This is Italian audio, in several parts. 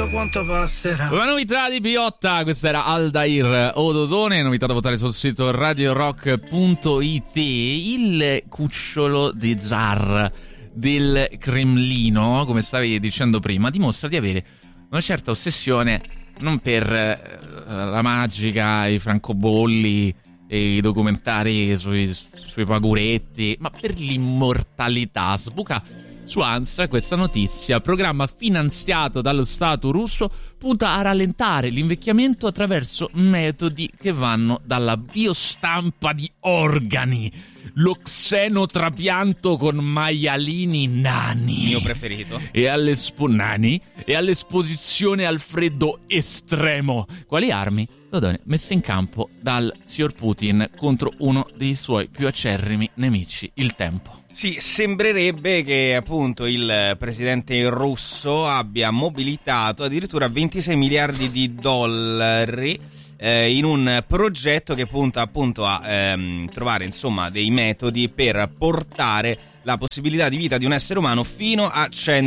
quanto passerà. La novità di Piotta, questa era Aldair Ododone, novità da votare sul sito radiorock.it. Il cucciolo di zar del Cremlino, come stavi dicendo prima, dimostra di avere una certa ossessione non per la magica, i francobolli e i documentari sui paguretti, ma per l'immortalità. Sbuca su Anstra questa notizia: programma finanziato dallo Stato russo punta a rallentare l'invecchiamento attraverso metodi che vanno dalla biostampa di organi, lo xenotrapianto con maialini nani, mio preferito, e all'esposizione al freddo estremo. Quali armi? Dodone, messe in campo dal signor Putin contro uno dei suoi più acerrimi nemici, il tempo. Sì, sembrerebbe che appunto il presidente russo abbia mobilitato addirittura 26 miliardi di dollari in un progetto che punta appunto a trovare insomma dei metodi per portare la possibilità di vita di un essere umano fino a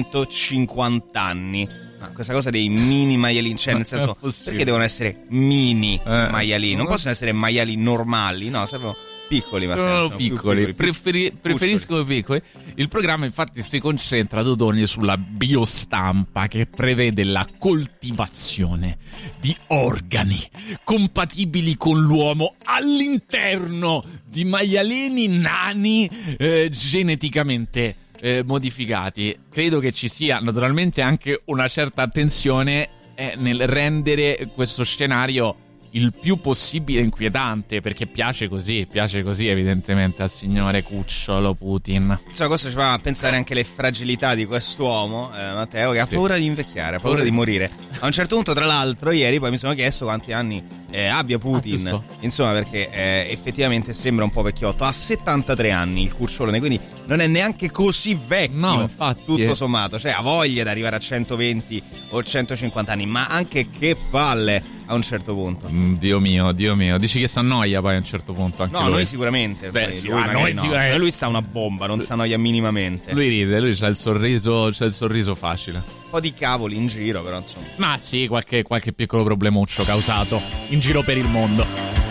150 anni. Questa cosa dei mini maialini, cioè nel senso, perché devono essere mini maialini? Non possono essere maiali normali, no, servono piccoli, sono piccoli. Preferisco piccoli. Il programma infatti si concentra, Dodoni, sulla biostampa, che prevede la coltivazione di organi compatibili con l'uomo all'interno di maialini nani geneticamente modificati. Credo che ci sia naturalmente anche una certa attenzione nel rendere questo scenario il più possibile inquietante, perché piace così evidentemente al signore cucciolo Putin. Insomma, questo ci fa pensare anche alle fragilità di quest'uomo, Matteo, che ha paura di invecchiare, ha paura di morire. A un certo punto, tra l'altro, ieri poi mi sono chiesto quanti anni abbia Putin, insomma, perché effettivamente sembra un po' vecchiotto. Ha 73 anni il cucciolone, quindi non è neanche così vecchio, no, infatti, tutto sommato, cioè ha voglia di arrivare a 120 o 150 anni, ma anche che palle a un certo punto. Dio mio, dici che si annoia poi a un certo punto anche no, lui. Noi sicuramente. Beh, sì, lui noi no. sicuramente. Lui sta una bomba, non si annoia minimamente. Lui ride, lui c'ha il sorriso facile. Un po' di cavoli in giro, però insomma. Ma sì, qualche piccolo problemuccio causato in giro per il mondo.